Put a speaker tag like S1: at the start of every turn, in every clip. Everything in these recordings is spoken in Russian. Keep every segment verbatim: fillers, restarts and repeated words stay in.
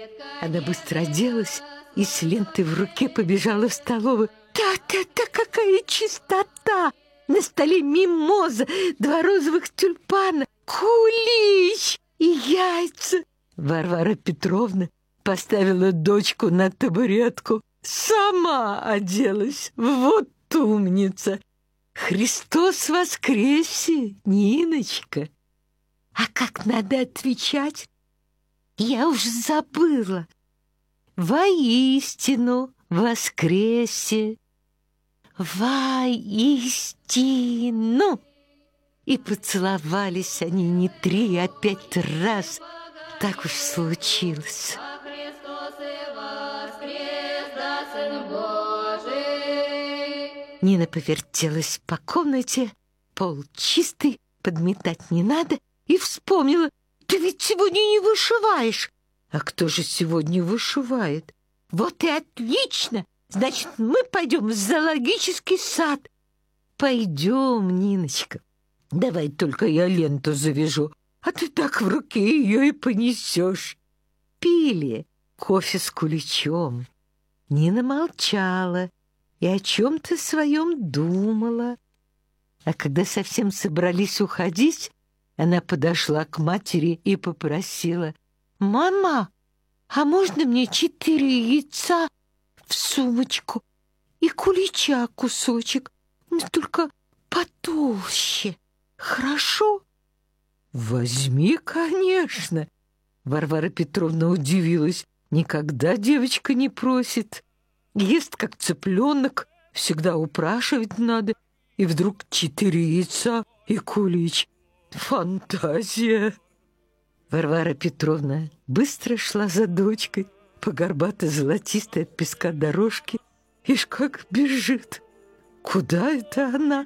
S1: Она быстро оделась и с лентой в руке побежала в столовую. Та-та-та, какая чистота! На столе мимоза, два розовых тюльпана, кулич и яйца. Варвара Петровна поставила дочку на табуретку, сама оделась. Вот умница! Христос воскресе, Ниночка! А как надо отвечать? Я уж забыла. Воистину воскресе, воистину. И поцеловались они не три, а пять раз. Так уж случилось. Нина повертелась по комнате, пол чистый, подметать не надо, и вспомнила: ты ведь сегодня не вышиваешь. А кто же сегодня вышивает? Вот и отлично! Значит, мы пойдем в зоологический сад. Пойдем, Ниночка. Давай только я ленту завяжу, а ты так в руке ее и понесешь. Пили кофе с куличом. Нина молчала и о чем-то своем думала. А когда совсем собрались уходить, она подошла к матери и попросила: «Мама, а можно мне четыре яйца в сумочку и кулича кусочек, но только потолще? Хорошо?» «Возьми, конечно!» Варвара Петровна удивилась. Никогда девочка не просит. Ест, как цыпленок, всегда упрашивать надо. И вдруг четыре яйца и кулич. Фантазия! Варвара Петровна быстро шла за дочкой по горбато-золотистой от песка дорожке. Ишь, как бежит! Куда это она?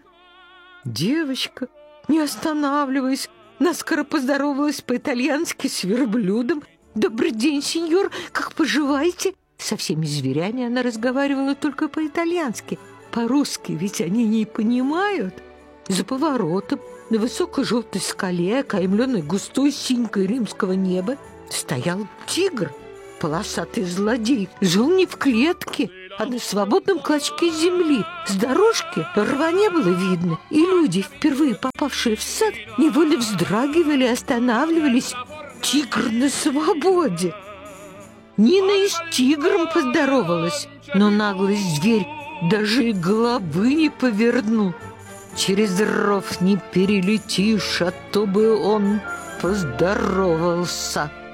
S1: Девочка, не останавливаясь, наскоро поздоровалась по-итальянски с верблюдом. «Добрый день, сеньор, как поживаете?» Со всеми зверями она разговаривала только по-итальянски. По-русски ведь они не понимают. За поворотом на высокой желтой скале, окаймленной густой синькой римского неба, стоял тигр. Полосатый злодей жил не в клетке, а на свободном клочке земли. С дорожки рва не было видно, и люди, впервые попавшие в сад, невольно вздрагивали, останавливались. Тигр на свободе! Нина и с тигром поздоровалась, но наглый зверь даже и головы не повернул. Через ров не перелетишь, а то бы он поздоровался.